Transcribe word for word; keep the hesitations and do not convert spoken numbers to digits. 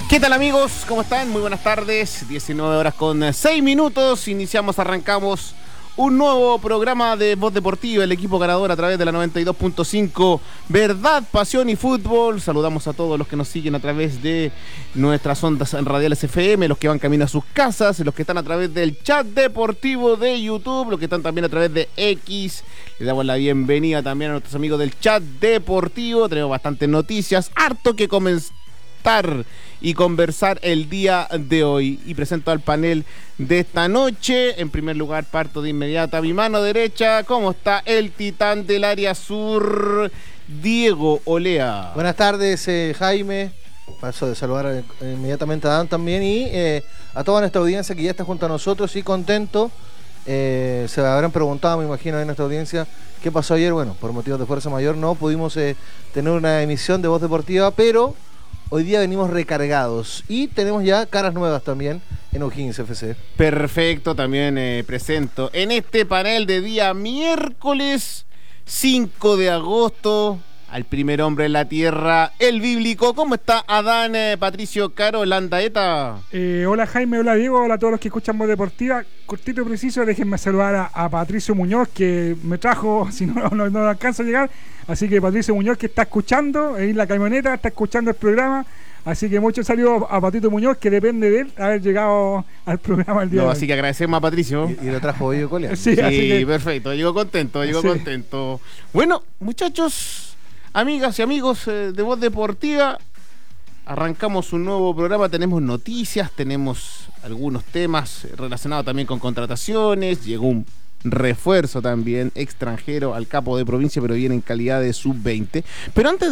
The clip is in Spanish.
¿Qué tal, amigos? ¿Cómo están? Muy buenas tardes. diecinueve horas con seis minutos. Iniciamos, arrancamos un nuevo programa de Voz Deportiva, el equipo ganador a través de la noventa y dos punto cinco. Verdad, pasión y fútbol. Saludamos a todos los que nos siguen a través de nuestras ondas radiales F M, los que van camino a sus casas, los que están a través del chat deportivo de YouTube, los que están también a través de X. Le damos la bienvenida también a nuestros amigos del chat deportivo. Tenemos bastantes noticias, harto que comenzar y conversar el día de hoy. Y presento al panel de esta noche. En primer lugar, parto de inmediato a mi mano derecha. ¿Cómo está el titán del área sur, Diego Olea? Buenas tardes, eh, Jaime. Paso de saludar eh, inmediatamente a Dan también y eh, a toda nuestra audiencia que ya está junto a nosotros y contento. Eh, se habrán preguntado, me imagino, en nuestra audiencia qué pasó ayer. Bueno, por motivos de fuerza mayor no pudimos eh, tener una emisión de Voz Deportiva, pero hoy día venimos recargados y tenemos ya caras nuevas también en O'Higgins F C. Perfecto, también eh, presento en este panel de día miércoles cinco de agosto al primer hombre en la tierra, el bíblico. ¿Cómo está Adán eh, Patricio Caro Landaeta? Eh, hola Jaime, hola Diego, hola a todos los que escuchan Voz Deportiva. Cortito y preciso, déjenme saludar a, a Patricio Muñoz, que me trajo, si no, no, no alcanzo a llegar. Así que Patricio Muñoz, que está escuchando en la camioneta, está escuchando el programa. Así que muchos saludos a Patito Muñoz, que depende de él haber llegado al programa el día no, de hoy. Así que agradecemos a Patricio. Y, y lo trajo hoy Colia. Sí, sí, así que perfecto, llegó contento, llegó sí. contento. Bueno, muchachos, amigas y amigos eh, de Voz Deportiva, arrancamos un nuevo programa, tenemos noticias, tenemos algunos temas relacionados también con contrataciones, llegó un refuerzo también extranjero al capo de provincia, pero viene en calidad de sub veinte. Pero antes de